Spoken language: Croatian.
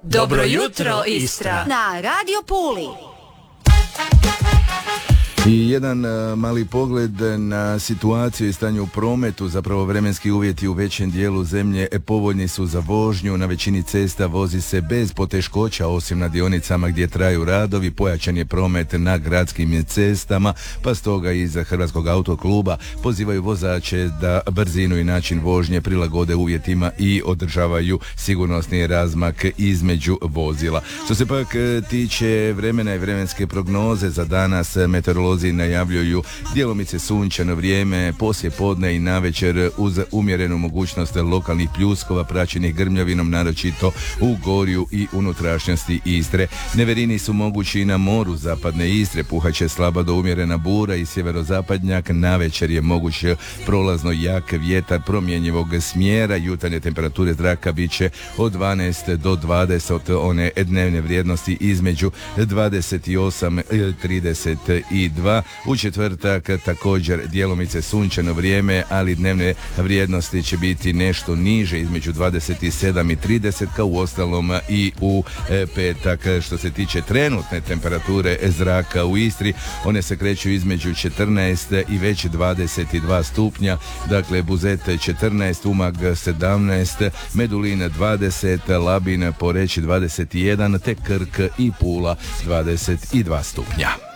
Dobro jutro, Istra. Na Radio Puli. I jedan mali pogled na situaciju i stanje u prometu. Zapravo vremenski uvjeti u većem dijelu zemlje povoljni su za vožnju. Na većini cesta vozi se bez poteškoća, osim na dionicama gdje traju radovi. Pojačan je promet na gradskim cestama, pa stoga i za Hrvatskog autokluba pozivaju vozače da brzinu i način vožnje prilagode uvjetima i održavaju sigurnosni razmak između vozila. Što se pak tiče vremena i vremenske prognoze za danas, meteorolozi najavljuju djelomice sunčano vrijeme, poslije podne i navečer uz umjerenu mogućnost lokalnih pljuskova praćenih grmljavinom, naročito u gorju i unutrašnjosti Istre. Neverini su mogući i na moru zapadne Istre, puhaće slaba do umjerena bura i sjeverozapadnjak. Navečer je moguć prolazno jak vjetar promjenjivog smjera. Jutarnje temperature zraka bit će od 12 do 20, one dnevne vrijednosti između 28 i 32. U četvrtak također djelomice sunčano vrijeme, ali dnevne vrijednosti će biti nešto niže, između 27 i 30, kao u ostalom i u petak. Što se tiče trenutne temperature zraka u Istri, one se kreću između 14 i već 22 stupnja. Dakle, Buzet 14, Umag 17, Medulin 20, Labin, Poreč 21, te Krk i Pula 22 stupnja.